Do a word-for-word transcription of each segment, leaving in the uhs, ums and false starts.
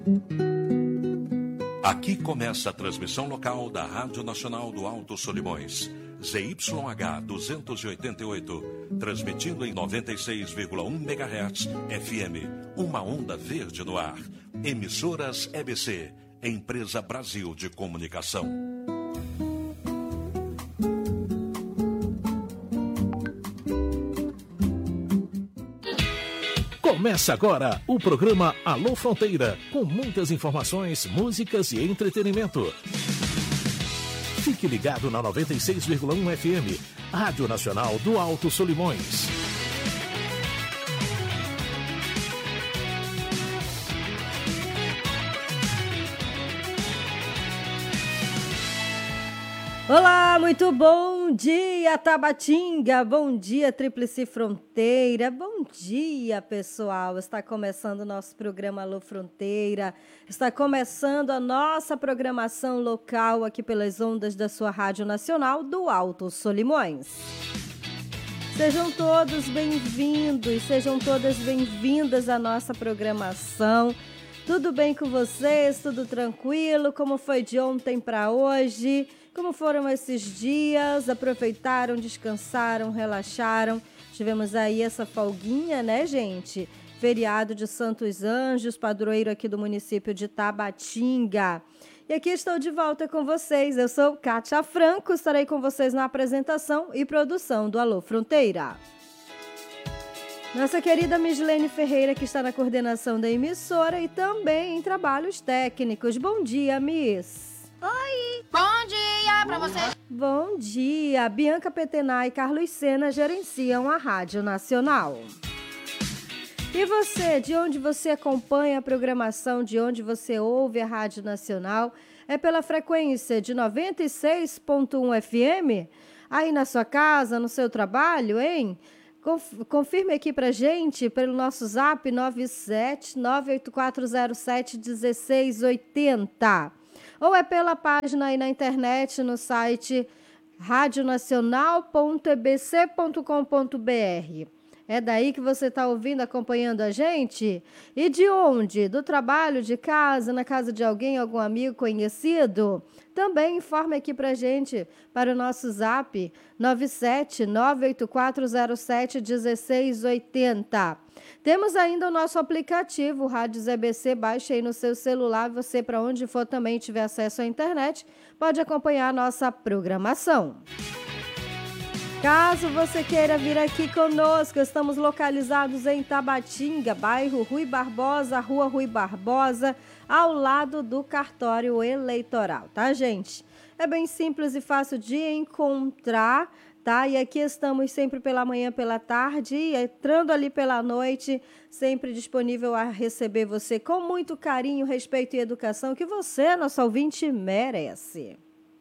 Aqui começa a transmissão local da Rádio Nacional do Alto Solimões, Z Y H duzentos e oitenta e oito, transmitindo em noventa e seis vírgula um megahertz F M, uma onda verde no ar. Emissoras E B C, Empresa Brasil de Comunicação. Começa agora o programa Alô Fronteira, com muitas informações, músicas e entretenimento. Fique ligado na noventa e seis vírgula um F M, Rádio Nacional do Alto Solimões. Olá, muito bom dia, Tabatinga, bom dia, Tríplice Fronteira, bom dia, pessoal. Está começando o nosso programa Alô Fronteira, está começando a nossa programação local aqui pelas ondas da sua Rádio Nacional do Alto Solimões. Sejam todos bem-vindos, sejam todas bem-vindas à nossa programação. Tudo bem com vocês? Tudo tranquilo? Como foi de ontem para hoje? Como foram esses dias? Aproveitaram, descansaram, relaxaram? Tivemos aí essa folguinha, né, gente? Feriado de Santos Anjos, padroeiro aqui do município de Tabatinga. E aqui estou de volta com vocês. Eu sou Kátia Franco, estarei com vocês na apresentação e produção do Alô Fronteira. Nossa querida Mislene Ferreira, que está na coordenação da emissora e também em trabalhos técnicos. Bom dia, Miss. Oi! Bom dia pra vocês! Bom dia! Bianca Petenay e Carlos Sena gerenciam a Rádio Nacional. E você, de onde você acompanha a programação, de onde você ouve a Rádio Nacional? É pela frequência de noventa e seis ponto um F M? Aí na sua casa, no seu trabalho, hein? Confirme aqui pra gente pelo nosso zap nove sete nove oito quatro zero sete um seis oito zero. Ou é pela página aí na internet, no site radionacional ponto e b c ponto com ponto b r. É daí que você está ouvindo, acompanhando a gente? E de onde? Do trabalho, de casa, na casa de alguém, algum amigo conhecido? Também informe aqui pra gente, para o nosso zap nove sete nove oito quatro zero sete um seis oito zero. Temos ainda o nosso aplicativo, Rádio Z B C, baixe aí no seu celular, você para onde for também tiver acesso à internet, pode acompanhar a nossa programação. Caso você queira vir aqui conosco, estamos localizados em Tabatinga, bairro Rui Barbosa, Rua Rui Barbosa, ao lado do cartório eleitoral, tá, gente? É bem simples e fácil de encontrar, tá? E aqui estamos sempre pela manhã, pela tarde, e entrando ali pela noite, sempre disponível a receber você com muito carinho, respeito e educação que você, nosso ouvinte, merece.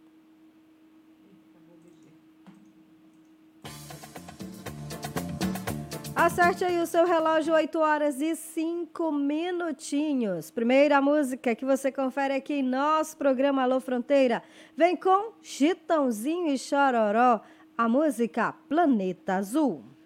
Acerte aí o seu relógio, oito horas e cinco minutinhos. Primeira música que você confere aqui em nosso programa Alô Fronteira. Vem com Chitãozinho e Chororó, a música Planeta Azul.